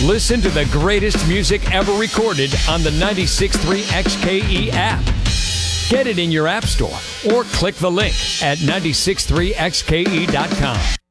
Listen to the greatest music ever recorded on the 96.3 XKE app. Get it in your app store or click the link at 963xke.com.